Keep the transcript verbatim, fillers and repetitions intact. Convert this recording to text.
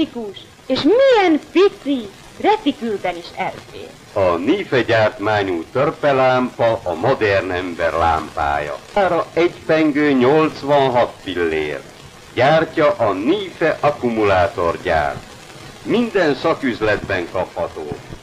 klasszikus, és milyen pici, retikülben is elfér. A Nife gyártmányú törpelámpa a modern ember lámpája. Ára egy pengő nyolcvanhat fillér. Gyártja a Nife akkumulátorgyár. Minden szaküzletben kapható.